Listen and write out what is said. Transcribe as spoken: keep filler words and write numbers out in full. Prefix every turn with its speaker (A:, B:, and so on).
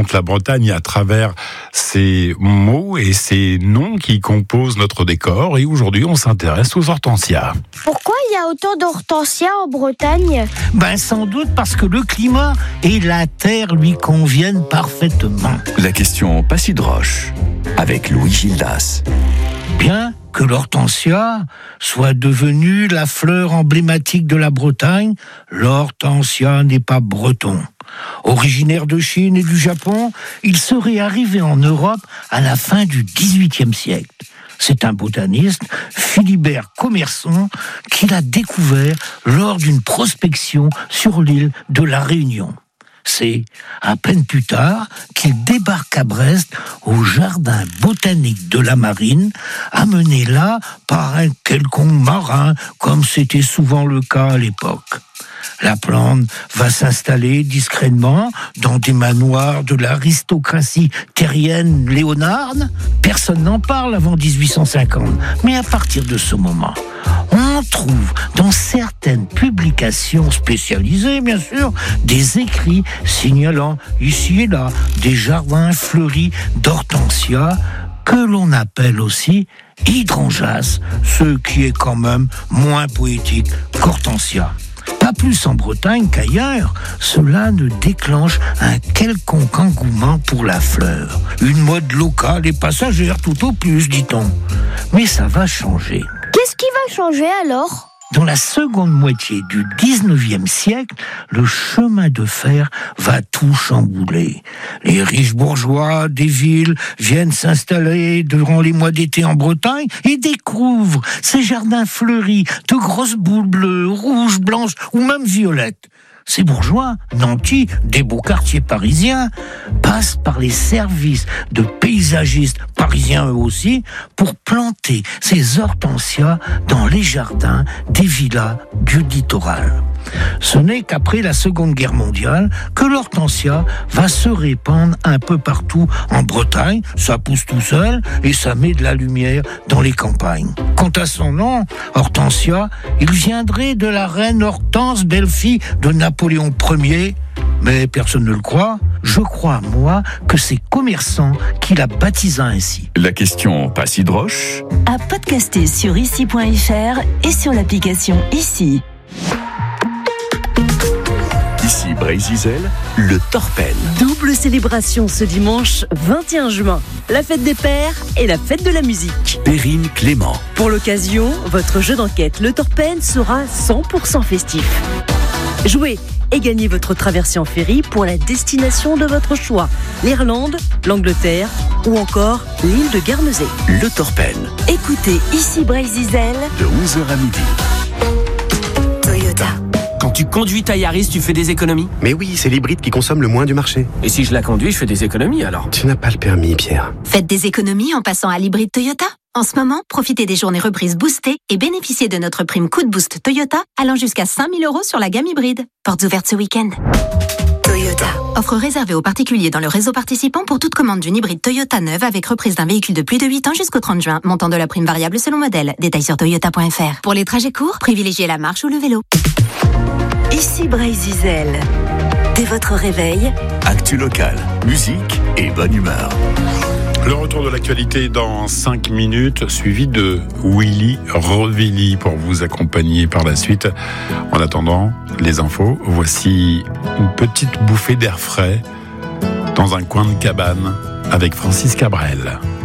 A: raconte la Bretagne à travers ces mots et ces noms qui composent notre décor. Et aujourd'hui, on s'intéresse aux hortensias.
B: Pourquoi il y a autant d'hortensias en Bretagne ?
C: Ben sans doute parce que le climat et la terre lui conviennent parfaitement.
D: La question pas si droche, avec Louis Gildas.
C: Bien que l'hortensia soit devenue la fleur emblématique de la Bretagne, l'hortensia n'est pas breton. Originaire de Chine et du Japon, il serait arrivé en Europe à la fin du dix-huitième siècle. C'est un botaniste, Philibert Commerson, qui l'a découvert lors d'une prospection sur l'île de la Réunion. C'est à peine plus tard qu'il débarque à Brest au jardin botanique de la Marine, amené là par un quelconque marin, comme c'était souvent le cas à l'époque. La plante va s'installer discrètement dans des manoirs de l'aristocratie terrienne léonarde. Personne n'en parle avant dix-huit cent cinquante, mais à partir de ce moment, on trouve dans certaines publications spécialisées, bien sûr, des écrits signalant ici et là des jardins fleuris d'hortensias que l'on appelle aussi hydrangeas, ce qui est quand même moins poétique qu'hortensia. Pas plus en Bretagne qu'ailleurs, cela ne déclenche un quelconque engouement pour la fleur. Une mode locale et passagère tout au plus, dit-on. Mais ça va changer.
B: Qu'est-ce qui va changer alors ?
C: Dans la seconde moitié du dix-neuvième siècle, le chemin de fer va tout chambouler. Les riches bourgeois des villes viennent s'installer durant les mois d'été en Bretagne et découvrent ces jardins fleuris de grosses boules bleues, rouges, blanches ou même violettes. Ces bourgeois, nantis, des beaux quartiers parisiens, passent par les services de paysagistes parisiens eux aussi pour planter ces hortensias dans les jardins des villas du littoral. Ce n'est qu'après la Seconde Guerre mondiale que l'hortensia va se répandre un peu partout en Bretagne. Ça pousse tout seul et ça met de la lumière dans les campagnes. Quant à son nom, hortensia, il viendrait de la reine Hortense, belle-fille de Napoléon Ier. Mais personne ne le croit. Je crois, moi, que c'est Commerçant qui la baptisa ainsi.
D: La question pas si droche,
E: à podcaster sur ici point f r et sur l'application Ici.
D: Ici Brésil, le Torpen.
F: Double célébration ce dimanche vingt et un juin. La fête des pères et la fête de la musique.
D: Perrine Clément.
F: Pour l'occasion, votre jeu d'enquête, le Torpen, sera cent pour cent festif. Jouez et gagnez votre traversée en ferry pour la destination de votre choix. L'Irlande, l'Angleterre ou encore l'île de Guernesey.
D: Le Torpen.
E: Écoutez Ici Brésil
D: De onze heures à midi.
E: Toyota.
G: Quand tu conduis ta Yaris, tu fais des économies ?
H: Mais oui, c'est l'hybride qui consomme le moins du marché.
G: Et si je la conduis, je fais des économies alors ?
H: Tu n'as pas le permis, Pierre.
I: Faites des économies en passant à l'hybride Toyota. En ce moment, profitez des journées reprises boostées et bénéficiez de notre prime coup de boost Toyota allant jusqu'à cinq mille euros sur la gamme hybride. Portes ouvertes ce week-end.
E: Toyota.
I: Offre réservée aux particuliers dans le réseau participant pour toute commande d'une hybride Toyota neuve avec reprise d'un véhicule de plus de huit ans jusqu'au trente juin. Montant de la prime variable selon modèle. Détails sur toyota point f r. Pour les trajets courts, privilégiez la marche ou le vélo.
E: Ici Brésil. Dès votre réveil,
D: Actu locale, musique et bonne humeur.
A: Le retour de l'actualité dans cinq minutes, suivi de Willy Revilly pour vous accompagner par la suite. En attendant les infos, voici une petite bouffée d'air frais dans un coin de cabane avec Francis Cabrel.